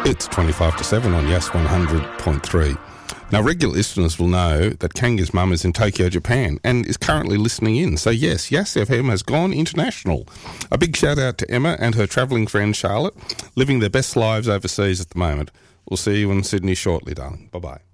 It's 25 to 7 on Yas 100.3. Now, regular listeners will know that Kanga's mum is in Tokyo, Japan, and is currently listening in. So, yes, Yas FM has gone international. A big shout-out to Emma and her travelling friend Charlotte, living their best lives overseas at the moment. We'll see you in Sydney shortly, darling. Bye-bye.